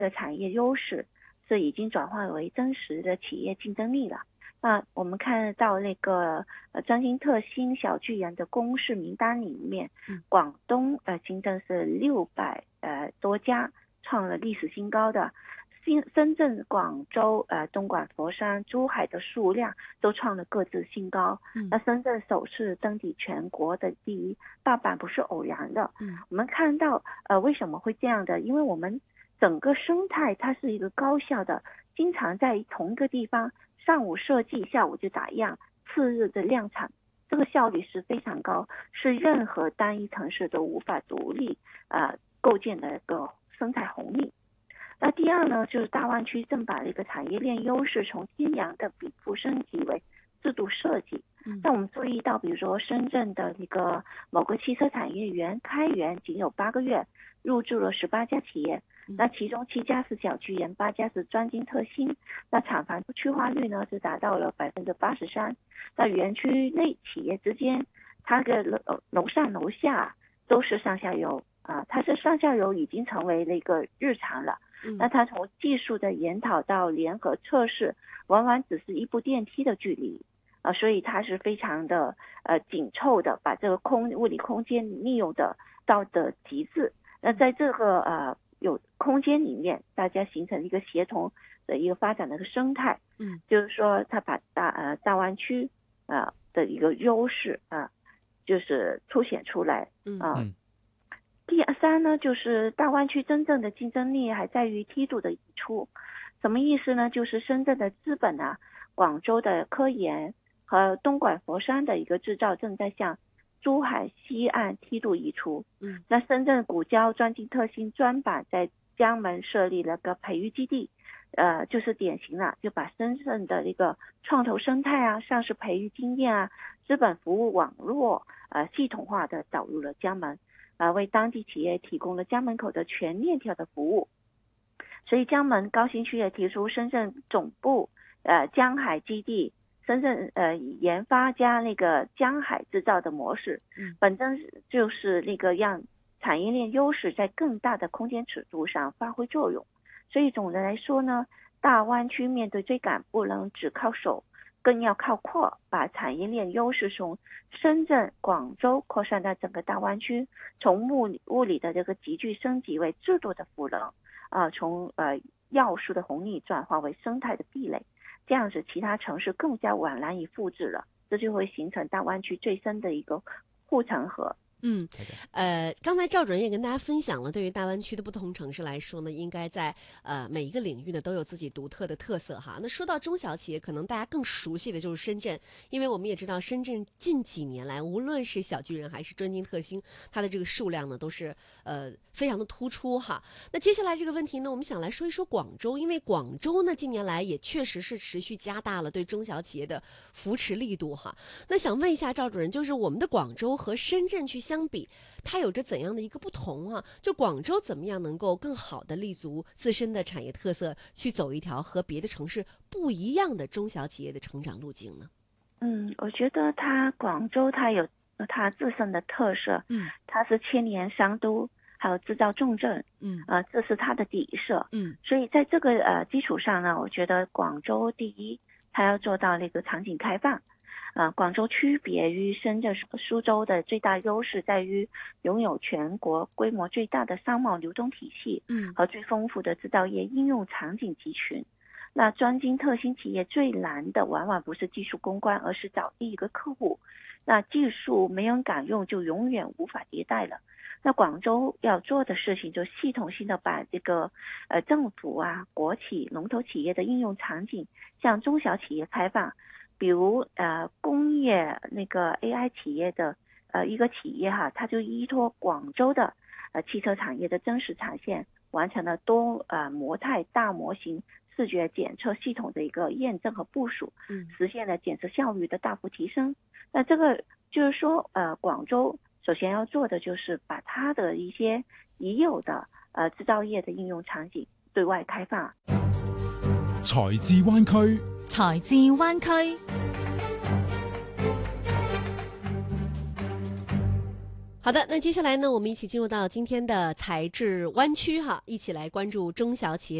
的产业优势是已经转化为真实的企业竞争力了。那我们看到那个专精特新小巨人的公示名单里面，广东新增是600多家，创了历史新高的。深圳、广州、东莞、佛山、珠海的数量都创了各自新高。那深圳首次登顶全国的第一，大阪不是偶然的。我们看到为什么会这样的？因为我们整个生态它是一个高效的，经常在同一个地方，上午设计，下午就打样，次日的量产，这个效率是非常高，是任何单一城市都无法独立构建的一个生态红利。那第二呢，就是大湾区正把这个产业链优势从天然的禀赋升级为制度设计。那我们注意到，比如说深圳的一个某个汽车产业园开园仅有8个月，入驻了18家企业，那其中7家是小巨人，8家是专精特新。那厂房区化率呢是达到了83%。那园区内企业之间，它的楼上楼下都是上下游它是上下游已经成为了一个日常了。那它从技术的研讨到联合测试，往往只是1部电梯的距离所以它是非常的紧凑的，把这个物理空间利用的到的极致。那在这个有空间里面，大家形成一个协同的一个发展的一个生态。就是说它把大湾区的一个优势就是凸显出来第三呢，就是大湾区真正的竞争力还在于梯度的移出。什么意思呢？就是深圳的资本广州的科研和东莞佛山的一个制造正在向珠海西岸梯度移出。那深圳古交专精特新专板在江门设立了个培育基地，就是典型了，就把深圳的一个创投生态上市培育经验资本服务网络系统化的导入了江门。为当地企业提供了家门口的全链条的服务。所以江门高新区也提出深圳总部江海基地，深圳研发加那个江海制造的模式，本身就是那个让产业链优势在更大的空间尺度上发挥作用。所以总的来说呢，大湾区面对追赶不能只靠手，更要靠扩，把产业链优势从深圳、广州扩散到整个大湾区，从物理的这个急剧升级为制度的赋能，从要素的红利转化为生态的壁垒，这样子其他城市更加难以复制了，这就会形成大湾区最深的一个护城河。 刚才赵主任也跟大家分享了，对于大湾区的不同城市来说呢，应该在每一个领域呢都有自己独特的特色哈。那说到中小企业，可能大家更熟悉的就是深圳，因为我们也知道深圳近几年来，无论是小巨人还是专精特新，它的这个数量呢都是非常的突出哈。那接下来这个问题呢，我们想来说一说广州，因为广州呢近年来也确实是持续加大了对中小企业的扶持力度哈。那想问一下赵主任，就是我们的广州和深圳去相比，它有着怎样的一个不同就广州怎么样能够更好的立足自身的产业特色，去走一条和别的城市不一样的中小企业的成长路径呢？ 我觉得广州它有它自身的特色，它是千年商都，还有制造重镇，这是它的底色，所以在这个基础上呢，我觉得广州第一，它要做到那个场景开放。广州区别于深圳、苏州的最大优势在于拥有全国规模最大的商贸流通体系，和最丰富的制造业应用场景集群。那专精特新企业最难的往往不是技术攻关，而是找第一个客户。那技术没人敢用，就永远无法迭代了。那广州要做的事情就系统性的把这个政府国企、龙头企业的应用场景向中小企业开放。比如工业那个 AI 企业的一个企业它就依托广州的汽车产业的真实产线，完成了多模态大模型视觉检测系统的一个验证和部署，实现了检测效率的大幅提升。那这个就是说广州首先要做的就是把它的一些已有的制造业的应用场景对外开放。 財智灣區， 財智灣區。 好的，那接下来呢，我们一起进入到今天的财智湾区哈，一起来关注中小企业。